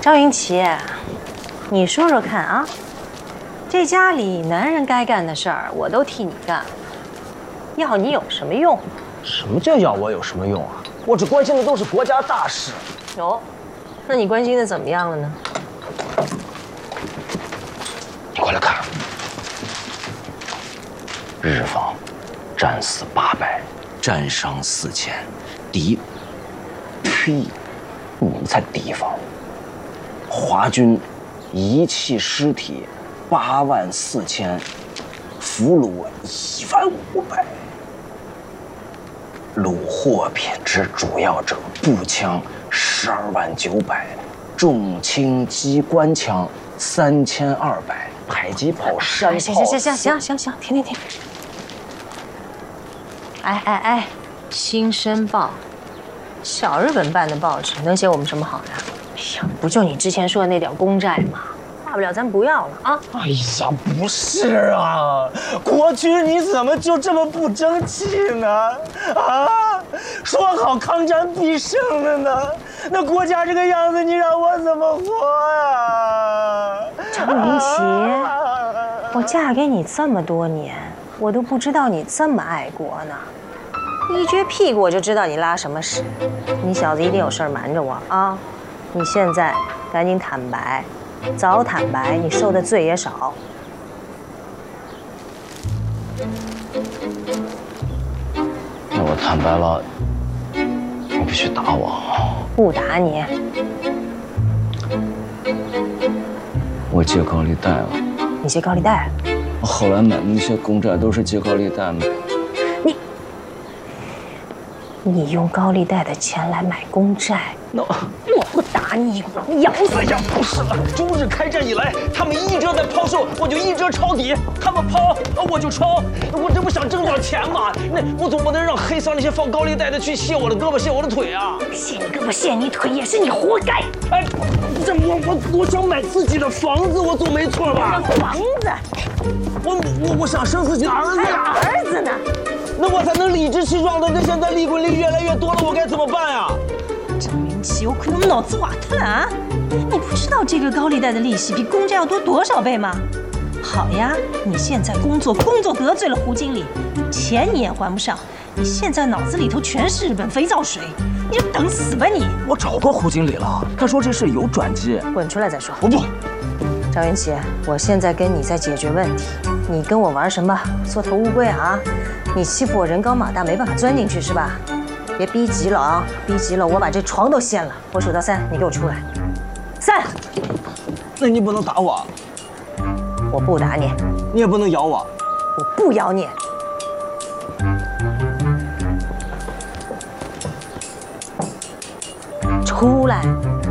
赵云奇，你说说看啊，这家里男人该干的事儿我都替你干了，要你有什么用？ 什么叫要我有什么用啊？我只关心的都是国家大事。 哦，那你关心的怎么样了呢？ 你过来看，日方战死800，战伤4000，敌，呸，你才敌方。华军遗弃尸体84000，俘虏15000。虏货品之主要者步枪12900，重轻机关枪3200，迫击炮、山炮。 行，停！哎，新生报，小日本办的报纸，能写我们什么好呀？哎呀，不就你之前说的那点公债吗？大不了咱不要了啊！ 哎呀，不是啊，国军你怎么就这么不争气呢？啊，说好抗战必胜的呢，那国家这个样子，你让我怎么活啊？ 张云奇，我嫁给你这么多年，我都不知道你这么爱国呢。一撅屁股我就知道你拉什么屎，你小子一定有事儿瞒着我啊！你现在赶紧坦白。早坦白，你受的罪也少。 那我坦白了，你必须打我。 不打你。 我借高利贷了。 你借高利贷？ 我后来买的那些公债都是借高利贷买的。 你用高利贷的钱来买公债？我不打你一棍，你咬死！哎呀， 不是了，中日开战以来，他们一折在抛售，我就一折抄底；他们抛，我就抄。我这不想挣点钱吗？那我总不能让黑商那些放高利贷的去卸我的胳膊、卸我的腿啊！ 卸你胳膊、卸你腿，也是你活该。 哎，这我想买自己的房子，我总没错吧？ 房子？ 我想生自己儿子呀！ 儿子呢？ 那我才能理直气壮的。那现在利滚利越来越多了，我该怎么办呀？ 张云奇，我可能脑子瓦特了啊！你不知道这个高利贷的利息比公债要多多少倍吗？好呀，你现在工作得罪了胡经理，钱你也还不上，你现在脑子里头全是日本肥皂水，你就等死吧你！ 我找过胡经理了，他说这事有转机。 滚出来再说。 我不。 张云奇，我现在跟你在解决问题，你跟我玩什么缩头乌龟啊？你欺负我人高马大，没办法钻进去是吧？别逼急了啊！逼急了，我把这床都掀了。我数到3，你给我出来。3。 那你不能打我。 我不打你。 你也不能咬我。 我不咬你。出来。